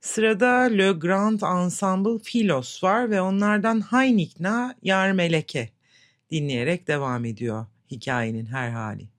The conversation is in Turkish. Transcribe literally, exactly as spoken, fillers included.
Sırada Le Grand Ensemble Philos var ve onlardan Hay Nikna Yar Meleke dinleyerek devam ediyor hikayenin her hali.